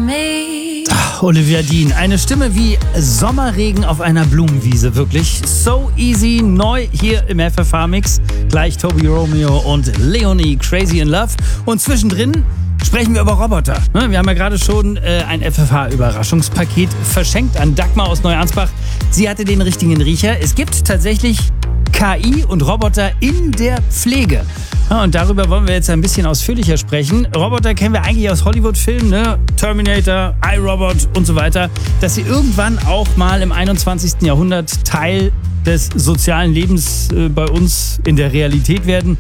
Olivia Dean, eine Stimme wie Sommerregen auf einer Blumenwiese, wirklich so easy, neu hier im FFH-Mix. Gleich Toby Romeo und Leonie, Crazy in Love. Und zwischendrin sprechen wir über Roboter. Wir haben ja gerade schon ein FFH-Überraschungspaket verschenkt an Dagmar aus Neuansbach. Sie hatte den richtigen Riecher. Es gibt tatsächlich KI und Roboter in der Pflege. Und darüber wollen wir jetzt ein bisschen ausführlicher sprechen. Roboter kennen wir eigentlich aus Hollywood-Filmen, ne? Terminator, iRobot und so weiter. Dass sie irgendwann auch mal im 21. Jahrhundert Teil des sozialen Lebens bei uns in der Realität werden.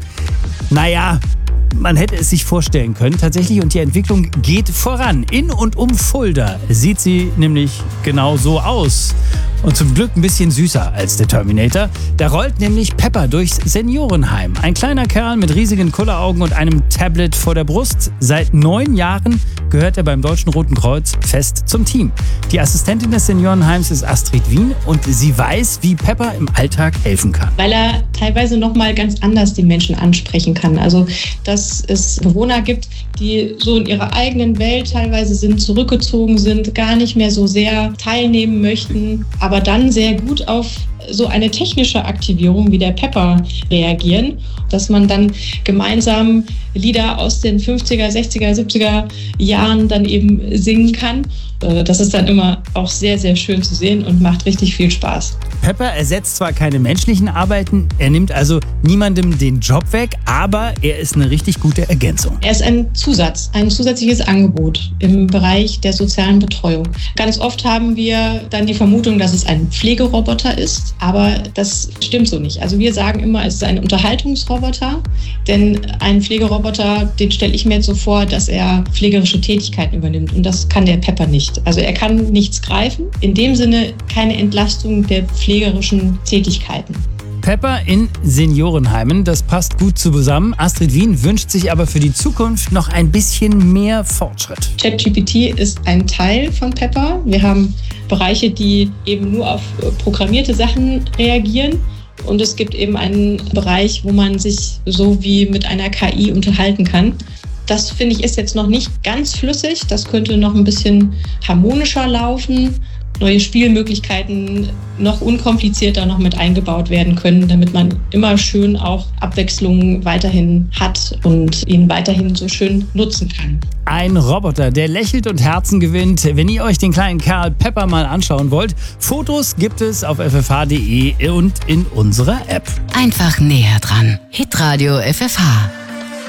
Naja, man hätte es sich vorstellen können tatsächlich, und die Entwicklung geht voran. In und um Fulda sieht sie nämlich genau so aus. Und zum Glück ein bisschen süßer als der Terminator. Da rollt nämlich Pepper durchs Seniorenheim. Ein kleiner Kerl mit riesigen Kulleraugen und einem Tablet vor der Brust. Seit 9 Jahren gehört er beim Deutschen Roten Kreuz fest zum Team. Die Assistentin des Seniorenheims ist Astrid Wien und sie weiß, wie Pepper im Alltag helfen kann. Weil er teilweise nochmal ganz anders die Menschen ansprechen kann. Also, dass es Bewohner gibt, die so in ihrer eigenen Welt teilweise sind, zurückgezogen sind, gar nicht mehr so sehr teilnehmen möchten, aber dann sehr gut auf so eine technische Aktivierung wie der Pepper reagieren, dass man dann gemeinsam Lieder aus den 50er, 60er, 70er Jahren dann eben singen kann. Das ist dann immer auch sehr, sehr schön zu sehen und macht richtig viel Spaß. Pepper ersetzt zwar keine menschlichen Arbeiten, er nimmt also niemandem den Job weg, aber er ist eine richtig gute Ergänzung. Er ist ein Zusatz, ein zusätzliches Angebot im Bereich der sozialen Betreuung. Ganz oft haben wir dann die Vermutung, dass es ein Pflegeroboter ist, aber das stimmt so nicht. Also wir sagen immer, es ist ein Unterhaltungsroboter, denn ein Pflegeroboter, den stelle ich mir jetzt so vor, dass er pflegerische Tätigkeiten übernimmt, und das kann der Pepper nicht. Also er kann nichts greifen, in dem Sinne keine Entlastung der pflegerischen Tätigkeiten. Pepper in Seniorenheimen, das passt gut zusammen. Astrid Wien wünscht sich aber für die Zukunft noch ein bisschen mehr Fortschritt. ChatGPT ist ein Teil von Pepper. Wir haben Bereiche, die eben nur auf programmierte Sachen reagieren. Und es gibt eben einen Bereich, wo man sich so wie mit einer KI unterhalten kann. Das, finde ich, ist jetzt noch nicht ganz flüssig. Das könnte noch ein bisschen harmonischer laufen. Neue Spielmöglichkeiten noch unkomplizierter noch mit eingebaut werden können, damit man immer schön auch Abwechslung weiterhin hat und ihn weiterhin so schön nutzen kann. Ein Roboter, der lächelt und Herzen gewinnt. Wenn ihr euch den kleinen Kerl Pepper mal anschauen wollt, Fotos gibt es auf ffh.de und in unserer App. Einfach näher dran. Hitradio FFH.